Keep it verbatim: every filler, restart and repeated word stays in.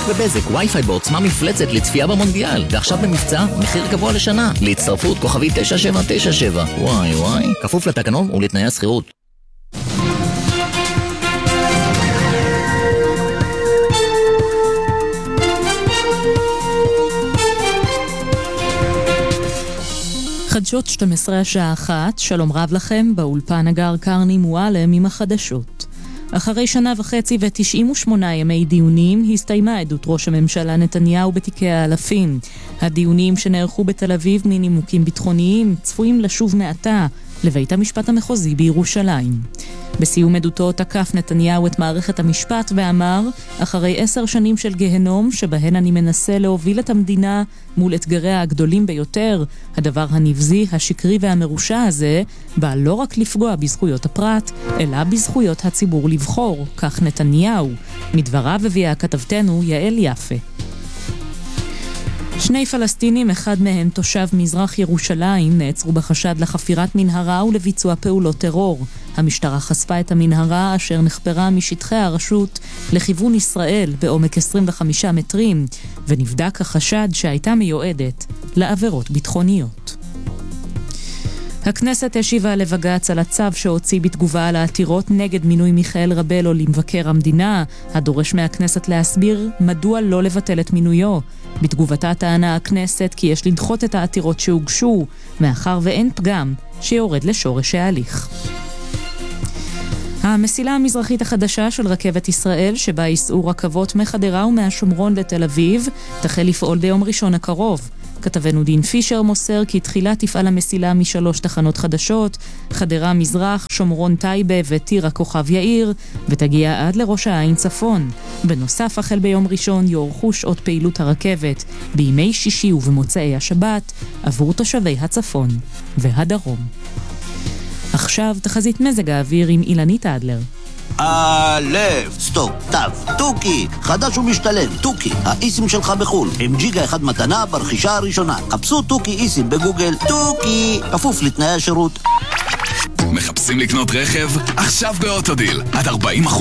רק בבזק, וי-פיי בעוצמה מפלצת לצפייה במונדיאל. ועכשיו במבצע, מחיר גבוה לשנה. להצטרפות כוכבי תשע שבע תשע שבע. וואי וואי. כפוף לתקנון ולתנאי השכירות. חדשות שתים עשרה השעה אחת, שלום רב לכם, באולפן הגר קרני מועלם עם החדשות. אחרי שנה וחצי ו-תשעים ושמונה ימי דיונים, הסתיימה עדות ראש הממשלה נתניהו בתיקי האלפים. הדיונים שנערכו בתל אביב מנימוקים ביטחוניים צפויים לשוב מעתה לבית המשפט המחוזי בירושלים. בסיום עדותו תקף נתניהו את מערכת המשפט ואמר, אחרי עשר שנים של גהנום שבהן אני מנסה להוביל את המדינה מול אתגריה הגדולים ביותר, הדבר הנבזי, השקרי והמרושע הזה בא לא רק לפגוע בזכויות הפרט, אלא בזכויות הציבור לבחור, כך נתניהו. מדבריו הביאה כתבתנו יעל יפה. שני פלסטינים, אחד מהם תושב מזרח ירושלים, נעצרו בחשד לחפירת מנהרה ולביצוע פעולות טרור. המשטרה חשפה את המנהרה אשר נחפרה משטחי הרשות לכיוון ישראל בעומק עשרים וחמישה מטרים, ונבדק החשד שהייתה מיועדת לעבירות ביטחוניות. הכנסת השיבה לבג"ץ על הצו שהוציא בתגובה על העתירות נגד מינוי מיכאל רבלו למבקר המדינה, הדורש מהכנסת להסביר מדוע לא לבטל את מינויו. בתגובתה טענה הכנסת כי יש לדחות את העתירות שהוגשו, מאחר ואין פגם שיורד לשורש ההליך. המסילה המזרחית החדשה של רכבת ישראל, שבה ייסעו רכבות מחדרה ומהשומרון לתל אביב, תחל לפעול ביום ראשון הקרוב. כתבנו דין פישר מוסר כי תחילה תפעל המסילה משלוש תחנות חדשות, חדרה מזרח, שומרון טייבה וטירה כוכב יאיר, ותגיע עד לראש העין צפון. בנוסף, החל ביום ראשון יאורכו שעות פעילות הרכבת בימי שישי ובמוצאי השבת עבור תושבי הצפון והדרום. עכשיו תחזית מזג האוויר עם אילנית אדלר. א', סטופ, תו, טוקי, חדש ומשתלם, טוקי, האיסים שלך בחול, עם ג'יגה אחד מתנה ברכישה הראשונה. חפשו טוקי איסים בגוגל, טוקי, כפוף לתנאי השירות. מחפשים לקנות רכב? עכשיו באוטודיל, עד ארבעים אחוז